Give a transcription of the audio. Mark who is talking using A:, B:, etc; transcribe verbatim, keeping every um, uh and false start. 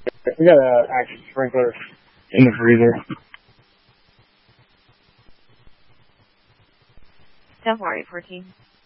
A: We got an action sprinkler in the freezer.
B: ten four eight fourteen.